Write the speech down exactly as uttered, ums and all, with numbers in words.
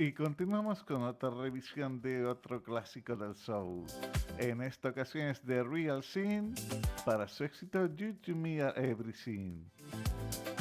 Y continuamos con otra revisión de otro clásico del soul. En esta ocasión es The Real Scene para su éxito You to Me Are Everything.